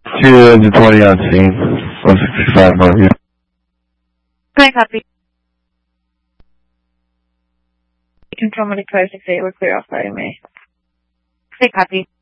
220 on scene. 165 Moorview. Hi, copy. Control Medic 568, we're clear off Friday, May. Say copy.